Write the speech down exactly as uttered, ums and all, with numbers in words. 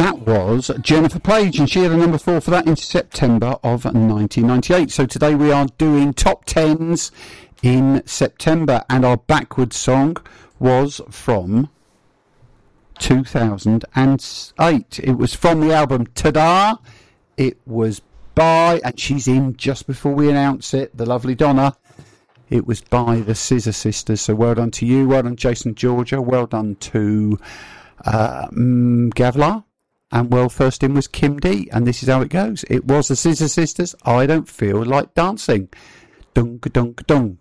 That was Jennifer Page, and she had a number four for that in September of nineteen ninety-eight. So today we are doing top tens in September, and our backwards song was from two thousand eight. It was from the album Ta-Da. It was by, and she's in just before we announce it, the lovely Donna. It was by the Scissor Sisters. So well done to you, well done Jason Georgia, well done to uh, um, Gavlar. And well, first in was Kim D, and this is how it goes. It was the Scissor Sisters. I don't feel like dancing. Dunk dunk dunk.